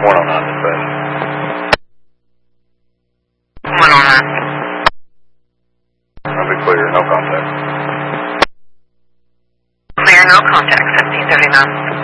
109 dispatch. 109. I'll be clear, no contact. Clear, no contact, 1739.